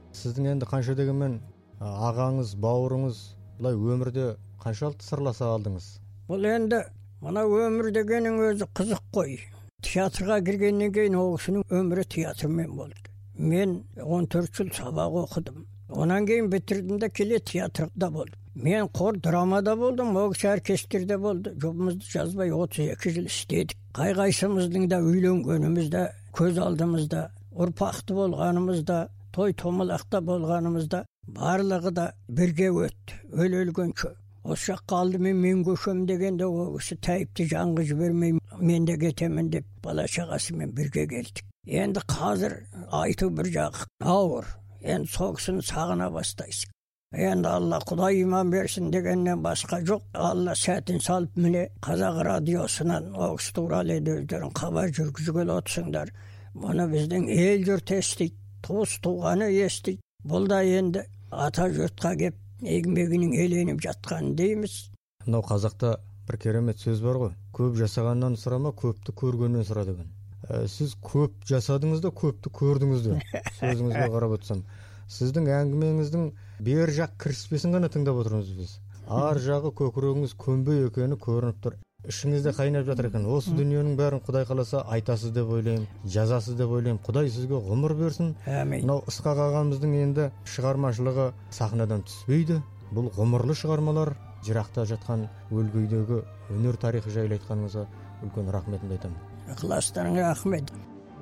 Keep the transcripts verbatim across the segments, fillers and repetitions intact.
Сіздің енді қанша дегенмен ағаңыз, бауырыңыз бұлай өмірде қаншалықты сырласа алдыңыз? Бұл енді мына өмір дегенің өзі қызық қой. Театрға кіргеннен кейін ол кісінің өмірі театрмен болды. Мен он төрт жыл сабақ оқыдым. Онан кейін бітірдім де келе театрда болдым. Мен қор драмада болдым, ол кісі оркестрде болды. Жұбымызды жазбай отыз екі жыл істедік. Қай-қайсымыздың да үйленгенімізде, көз алдымызда, ұрпақты болғанымызда, той томалақта болғанымызда, барлығы да бірге өтті. Өл-өлгенше. Осы жаққа алдымен мен көшем дегенде ол кісі тайыпты жаңғы жібермей, мен де кетемін деп бала шағасымен бірге келдік. Енді қазір айту бір жағы ауыр. Енді сол кісіні сағына бастайсың. Енді Алла Құдай иман берсін дегеннен басқа жоқ. Алла сәтін салып міне Қазақ радиосынан ол кісі туралы өздерің хабар жүргізгелі отырсыңдар. Мұны біздің ел жұрт естиді, туыс туғаны естиді. Бұл да енді ата жұртқа кеп еңбегінің еленіп жатқанын дейміз. Мынау қазақта бір керемет сөз бар ғой. Көп жасағаннан сұрама, көпті көргеннен сұра деген. Ә, сіз көп жасадыңыз да, көпті көрдіңіз де. Сөзіңізге қарап отырсам, сіздің әңгімеңіздің бер жақ кіріспесін ғана тыңдап отырмыз біз. Ар жағы көкірегіңіз көнбей екені көрініп тұр. Ішіңізде қайнап жатыр екен. Осы дүниенің бәрін Құдай қаласа айтасыз деп ойлаймын, жазасыз деп ойлаймын. Құдай сізге ғұмыр берсін. Әмин. Мынау Ысқақ ағамыздың енді шығармашылығы сахнадан түспейді. Бұл ғұмырлы шығармалар, жырақта жатқан өлкедегі өнер тарихы жайлы айтқаныңызға үлкен рахметімді айтамын. Ықыластарыңа рахмет.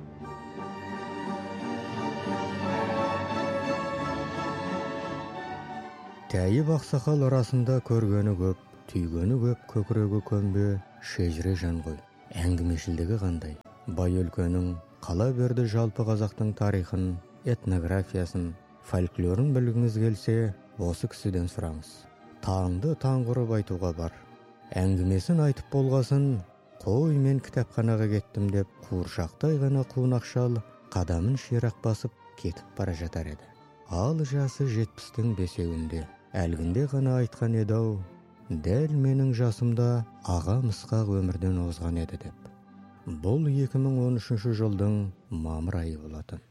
Тәйіп ақсақал арасында көргені көп, түйгені көп, көкірегі көнбе, шежіре жан ғой. Әңгімешілдігі қандай? Бай өлкенің қала берді жалпы қазақтың тарихын, этнографиясын, фольклорын білгіңіз келсе, осы кісіден сұраңыз. Таңды таң құрып айтуға бар. Әңгімесін айтып болғасын, қой мен кітапханаға кеттім деп, қуыршақтай ғана қунақшал қадамын ширақ басып кетіп бара жатар еді. Ал жасы жетпістің бесеуінде. Әлгінде ғана айтқан еді-ау, дәл менің жасымда аға Ысқақ өмірден озған еді деп. Бұл екі мың он үшінші жылдың мамыр айы болатын.